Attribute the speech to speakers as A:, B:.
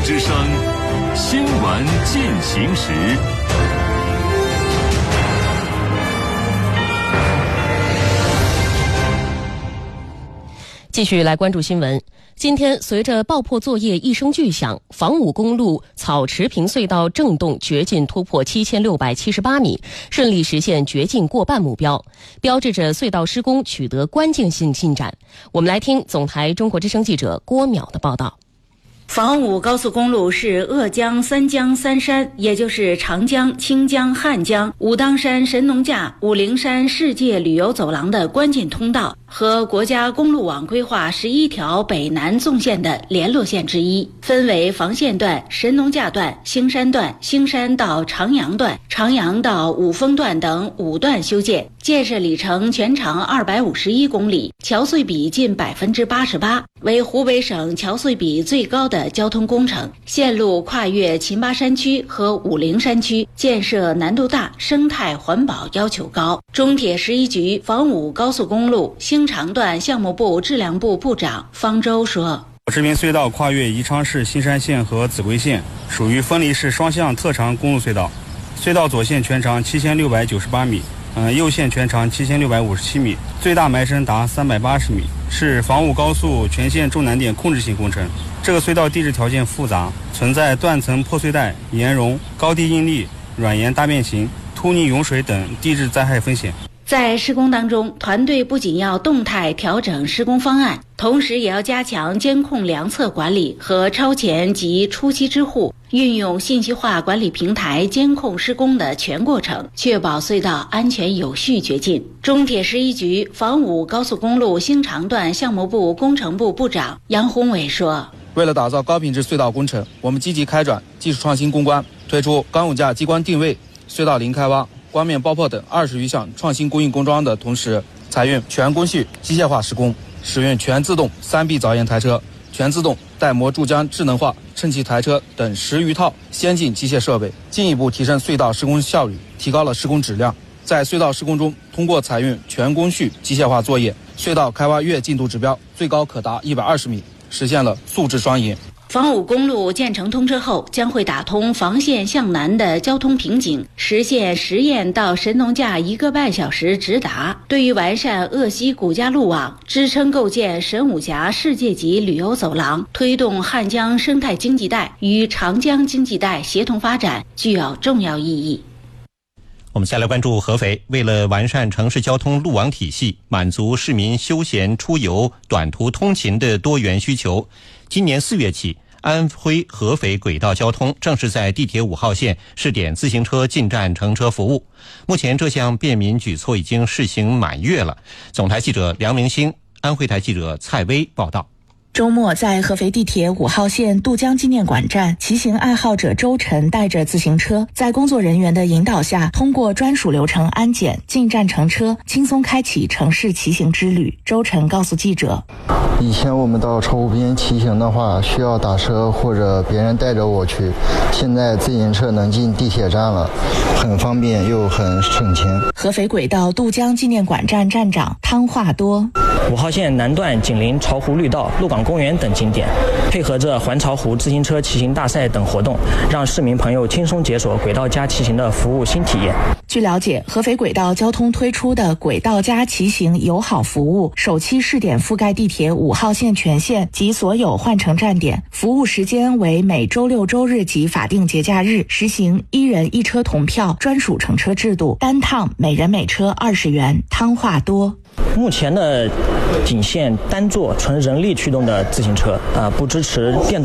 A: 之声，新闻进行时。
B: 继续来关注新闻。今天，随着爆破作业一声巨响，房武公路草池坪隧道正洞掘进突破7678米，顺利实现掘进过半目标，标志着隧道施工取得关键性进展。我们来听总台中国之声记者郭淼的报道。
C: 房武高速公路是鄂江、三江三山，也就是长江、清江、汉江、武当山神农架、武陵山世界旅游走廊的关键通道，和国家公路网规划11条北南纵线的联络线之一，分为房线段、神农架段、兴山段、兴山到长阳段、长阳到五峰段等5段修建，建设里程全长251公里，桥隧比近88%，为湖北省桥隧比最高的交通工程。线路跨越秦巴山区和武陵山区，建设难度大，生态环保要求高。中铁11局房武高速公路兴长段项目部质量部部长方舟说，
D: 草池坪隧道跨越宜昌市新山县和秭归县，属于分离式双向特长公路隧道。隧道左线全长7698米，右线全长7657米，最大埋深达380米，是房武高速全线重难点控制性工程。这个隧道地质条件复杂，存在断层破碎带、岩溶、高低应力、软岩大变形、突溺涌水等地质灾害风险。
C: 在施工当中，团队不仅要动态调整施工方案，同时也要加强监控量测管理和超前及初期支护，运用信息化管理平台监控施工的全过程，确保隧道安全有序掘进。中铁11局房武高速公路兴长段项目部工程部部长杨宏伟说，
E: 为了打造高品质隧道工程，我们积极开展技术创新攻关，推出钢五架激光定位、隧道零开挖、光面爆破等20余项创新工艺工装的同时，采用全工序机械化施工，使用全自动3B 凿岩台车、全自动带膜注浆智能化称气台车等10余套先进机械设备，进一步提升隧道施工效率，提高了施工质量。在隧道施工中，通过采用全工序机械化作业，隧道开挖月进度指标最高可达120米，实现了素质双赢。
C: 房武公路建成通车后，将会打通房线向南的交通瓶颈，实现十堰到神农架1个半小时直达。对于完善鄂西古家路网，支撑构建神武峡世界级旅游走廊，推动汉江生态经济带与长江经济带协同发展，具有重要意义。
F: 我们下来关注合肥。为了完善城市交通路网体系，满足市民休闲出游、短途通勤的多元需求，今年4月起，安徽合肥轨道交通正式在地铁5号线试点自行车进站乘车服务。目前这项便民举措已经试行满月了。总台记者梁明星，安徽台记者蔡薇报道。
G: 周末，在合肥地铁5号线渡江纪念馆站，骑行爱好者周晨带着自行车，在工作人员的引导下，通过专属流程安检、进站乘车，轻松开启城市骑行之旅。周晨告诉记者，
H: 以前我们到超湖边骑行的话，需要打车或者别人带着我去，现在自行车能进地铁站了，很方便又很省钱。
G: 合肥轨道渡江纪念馆站站长汤化多
I: ，5号线南段紧邻巢湖绿道、鹿港公园等景点，配合着环巢湖自行车骑行大赛等活动，让市民朋友轻松解锁轨道加骑行的服务新体验。
G: 据了解，合肥轨道交通推出的轨道加骑行友好服务，首期试点覆盖地铁5号线全线及所有换乘站点，服务时间为每周6、周日及法定节假日，实行1人1车同票专属乘车制度，单趟每人每车20元。汤化多，
I: 目前的仅限单座纯人力驱动的自行车，不支持电动